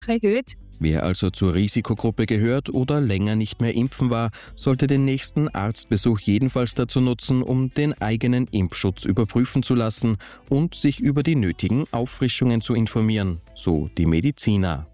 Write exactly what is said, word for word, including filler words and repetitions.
erhöht. Wer also zur Risikogruppe gehört oder länger nicht mehr impfen war, sollte den nächsten Arztbesuch jedenfalls dazu nutzen, um den eigenen Impfschutz überprüfen zu lassen und sich über die nötigen Auffrischungen zu informieren, so die Mediziner.